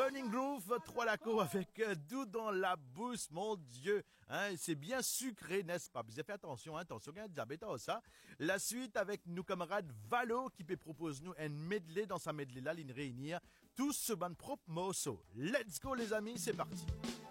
Burning Groove, Trois Laco avec Doux dans la bouche, mon Dieu. Hein, c'est bien sucré, n'est-ce pas? Vous avez fait attention, attention, hein, diabète, ça. La suite avec nos camarades Valo qui peut proposer nous un medley dans sa medley là, l'in réunir tous ce ban propre morceau. Let's go les amis, c'est parti.